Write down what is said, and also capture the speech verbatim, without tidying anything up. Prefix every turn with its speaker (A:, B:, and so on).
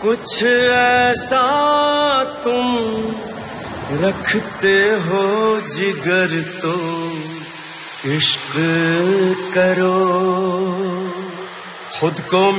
A: कुछ ऐसा तुम रखते हो जिगर तो इश्क करो खुद को